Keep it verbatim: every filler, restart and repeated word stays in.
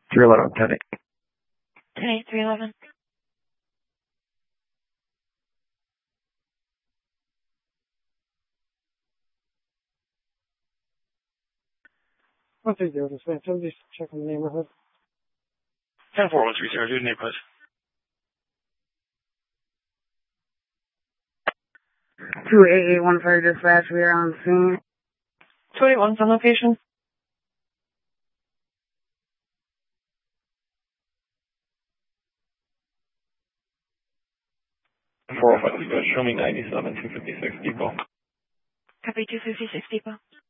three eleven, ten eight. ten eight, three eleven. What they do this way? I'm just checking the neighborhood. ten four one three zero, do the neighborhood. two eight eight one five dispatch, we are on scene. two eight one's on location. four oh five dispatch, show me ninety-seven, two fifty-six, depot. Copy two fifty-six, depot.